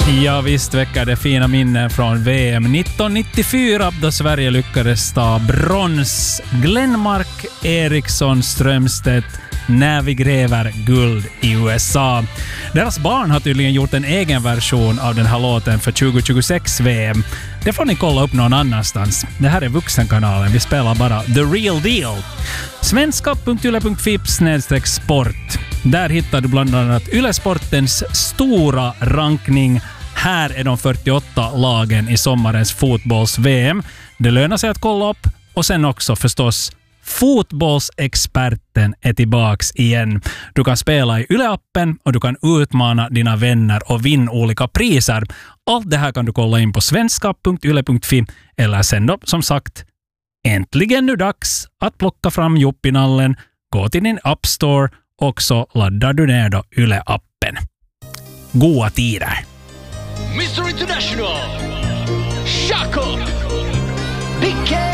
Ja, visst väcker det fina minnen från VM 1994 då Sverige lyckades ta brons. Glenmark, Eriksson, Strömstedt, När vi gräver guld i USA. Deras barn har tydligen gjort en egen version av den här låten för 2026 VM. Det får ni kolla upp någon annanstans. Det här är Vuxenkanalen. Vi spelar bara The Real Deal. svenska.yle.fi/sport. Där hittar du bland annat Yle-sportens stora rankning. Här är de 48 lagen i sommarens fotbolls-VM. Det lönar sig att kolla upp. Och sen också förstås fotbollsexperten är tillbaks igen. Du kan spela i Yle-appen och du kan utmana dina vänner och vinna olika priser. Allt det här kan du kolla in på svenska.yle.fi eller sen då, som sagt, äntligen nu dags att plocka fram Juppinallen, gå till din App Store och så laddar du ner då Yle-appen. Goda tider! Mr. International, Jakob, Big